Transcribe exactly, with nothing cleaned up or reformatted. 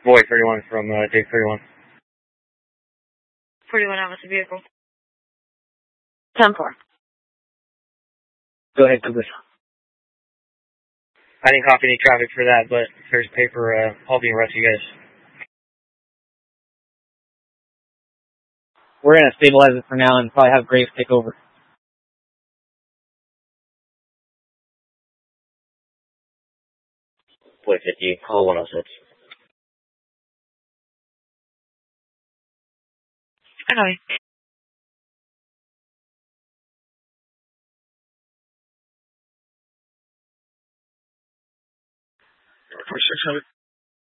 Boy thirty-one from uh, Dig thirty-one. forty-one out with the vehicle. ten four. Go ahead, Cooper. I didn't copy any traffic for that, but if there's paper, uh, I'll be in rush you guys. We're going to stabilize it for now and probably have Graves take over. Boy fifty, call one oh six. I know. Four six hundred.